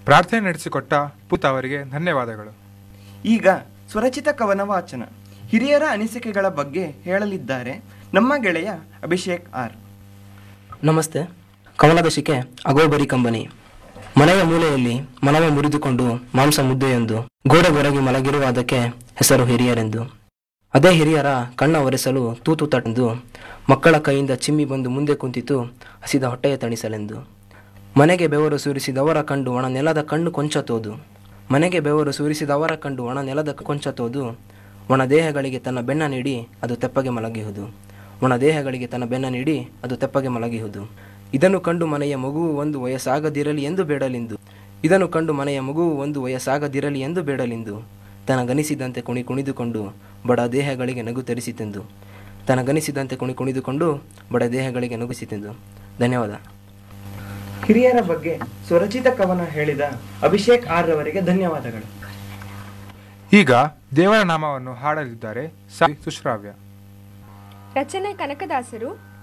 ಪ್ರಾರ್ಥನೆ ನಡೆಸಿಕೊಟ್ಟ ಪುತ್ ಅವರಿಗೆ ಧನ್ಯವಾದಗಳು. ಈಗ ಸ್ವರಚಿತ ಕವನ ವಾಚನ. ಹಿರಿಯರ ಅನಿಸಿಕೆಗಳ ಬಗ್ಗೆ ಹೇಳಲಿದ್ದಾರೆ ನಮ್ಮ ಗೆಳೆಯ ಅಭಿಷೇಕ್ ಆರ್. ನಮಸ್ತೆ. ಕವನದ ಶಿಕೆ ಅಗೋಬರಿ ಕಂಬನಿ. ಮನೆಯ ಮೂಲೆಯಲ್ಲಿ ಮನವ ಮುರಿದುಕೊಂಡು ಮಾಂಸ ಮುದ್ದೆಯೊಂದು ಗೋಡೆ ಹೊರಗೆ ಮಲಗಿರುವ ಅದಕ್ಕೆ ಹೆಸರು ಹಿರಿಯರೆಂದು. ಅದೇ ಹಿರಿಯರ ಕಣ್ಣ ಒರೆಸಲು ತೂತು ತಟ್ಟೆಂದು ಮಕ್ಕಳ ಕೈಯಿಂದ ಚಿಮ್ಮಿ ಬಂದು ಮುಂದೆ ಕುಂತಿತು ಹಸಿದ ಹೊಟ್ಟೆಯ ತಣಿಸಲೆಂದು. ಮನೆಗೆ ಬೆವರು ಸುರಿಸಿದವರ ಕಂಡು ಒಣ ನೆಲದ ಕಣ್ಣು ಕೊಂಚ ತೋದು. ಮನೆಗೆ ಬೆವರು ಸುರಿಸಿದವರ ಕಂಡು ಒಣ ನೆಲದ ಕೊಂಚ ತೋದು. ಒಣ ದೇಹಗಳಿಗೆ ತನ್ನ ಬೆನ್ನ ನೀಡಿ ಅದು ತೆಪ್ಪಗೆ ಮಲಗಿಹುದು. ಒಣ ದೇಹಗಳಿಗೆ ತನ್ನ ಬೆನ್ನ ನೀಡಿ ಅದು ತೆಪ್ಪಗೆ ಮಲಗಿಹುದು. ಇದನ್ನು ಕಂಡು ಮನೆಯ ಮಗುವು ಒಂದು ವಯಸ್ಸಾಗದಿರಲಿ ಎಂದು ಬೇಡಲೆಂದು. ಇದನ್ನು ಕಂಡು ಮನೆಯ ಮಗುವು ಒಂದು ವಯಸ್ಸಾಗದಿರಲಿ ಎಂದು ಬೇಡಲೆಂದು. ತನಗನಿಸಿದಂತೆ ಕುಣಿದುಕೊಂಡು ಬಡ ದೇಹಗಳಿಗೆ ನಗು ತರಿಸಿತೆಂದು. ತನಗನಿಸಿದಂತೆ ಕುಣಿದುಕೊಂಡು ಬಡ ದೇಹಗಳಿಗೆ ನಗುಸಿತೆಂದು. ಧನ್ಯವಾದ. ಹಿರಿಯರ ಬಗ್ಗೆ ಸ್ವರಚಿತ ಕವನ ಹೇಳಿದ ಅಭಿಷೇಕ್ ಆರ್ ಅವರಿಗೆ ಧನ್ಯವಾದಗಳು. ಈಗ ದೇವರ ನಾಮವನ್ನು ಹಾಡಲಿದ್ದಾರೆ ಸುಶ್ರಾವ್ಯ. ರಚನೆ ಕನಕದಾಸರು.